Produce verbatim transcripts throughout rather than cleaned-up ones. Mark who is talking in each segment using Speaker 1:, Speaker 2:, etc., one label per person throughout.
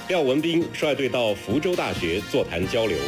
Speaker 1: 廖文彬率队到福州大学座谈交流。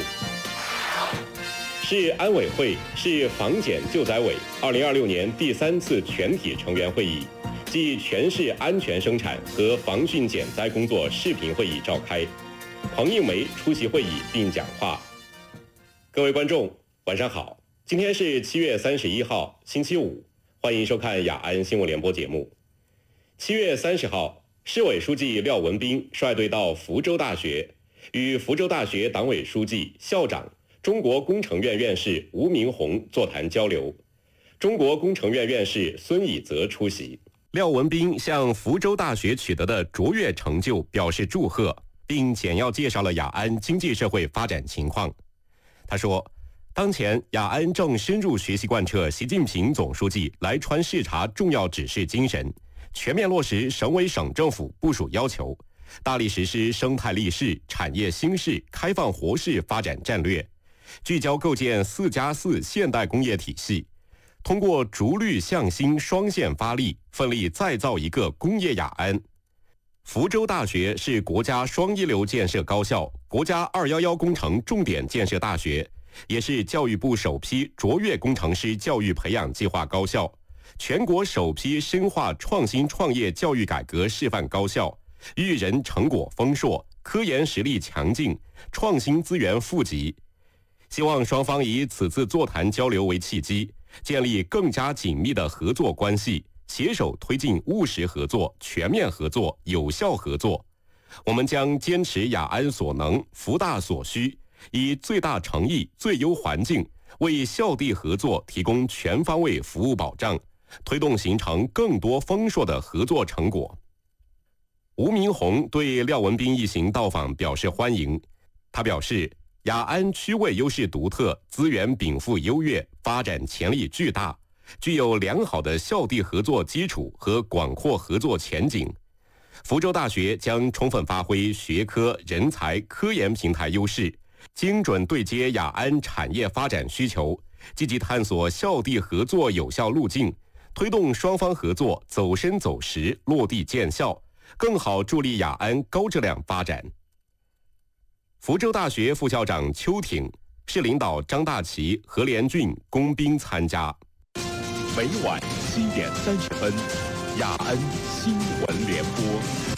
Speaker 1: 市安委会市防检救灾委二零二六年第三次全体成员会议暨全市安全生产和防汛减灾工作视频会议召开，彭映梅出席会议并讲话。各位观众，晚上好，今天是七月三十一号，星期五，欢迎收看雅安新闻联播节目。七月三十号，市委书记廖文彬率队到福州大学，与福州大学党委书记、校长、中国工程院院士吴明宏座谈交流。中国工程院院士孙以泽出席。廖文彬向福州大学取得的卓越成就表示祝贺，并简要介绍了雅安经济社会发展情况。他说，当前雅安正深入学习贯彻习近平总书记来川视察重要指示精神，全面落实省委省政府部署要求，大力实施生态立市、产业兴市、开放活市发展战略，聚焦构建四加四现代工业体系，通过逐绿向新双线发力，奋力再造一个工业雅安。福州大学是国家双一流建设高校、国家二一一工程重点建设大学，也是教育部首批卓越工程师教育培养计划高校，全国首批深化创新创业教育改革示范高校，育人成果丰硕，科研实力强劲，创新资源富集。希望双方以此次座谈交流为契机，建立更加紧密的合作关系，携手推进务实合作、全面合作、有效合作。我们将坚持雅安所能、福大所需，以最大诚意、最优环境，为校地合作提供全方位服务保障，推动形成更多丰硕的合作成果。吴明宏对廖文彬一行到访表示欢迎。他表示，雅安区位优势独特，资源禀赋优越，发展潜力巨大，具有良好的校地合作基础和广阔合作前景。福州大学将充分发挥学科、人才、科研平台优势，精准对接雅安产业发展需求，积极探索校地合作有效路径，推动双方合作走深走实、落地见效，更好助力雅安高质量发展。福州大学副校长邱挺、市领导张大奇、何连俊恭宾参加。
Speaker 2: 每晚七点三十分，雅安新闻联播。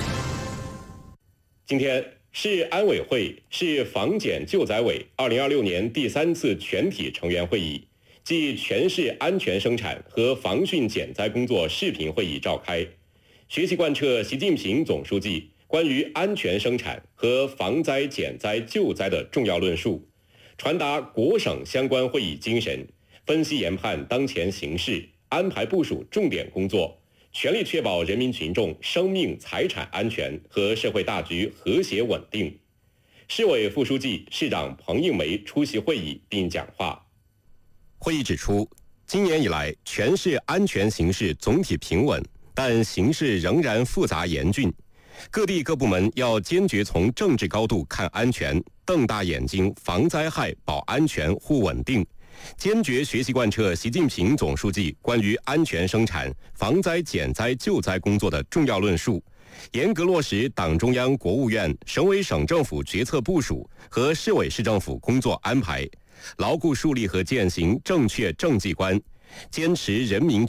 Speaker 1: 今天，市安委会市防检救灾委二零二六年第三次全体成员会议暨全市安全生产和防汛减灾工作视频会议召开，学习贯彻习近平总书记关于安全生产和防灾减灾救灾的重要论述，传达国省相关会议精神，分析研判当前形势，安排部署重点工作，全力确保人民群众生命财产安全和社会大局和谐稳定。市委副书记、市长彭映梅出席会议并讲话。会议指出，今年以来，全市安全形势总体平稳，但形势仍然复杂严峻。各地各部门要坚决从政治高度看安全，瞪大眼睛防灾害、保安全、护稳定，坚决学习贯彻习近平总书记关于安全生产、防灾减灾救灾工作的重要论述，严格落实党中央、国务院、省委省政府决策部署和市委市政府工作安排，牢固树立和践行正确政绩观，坚持人民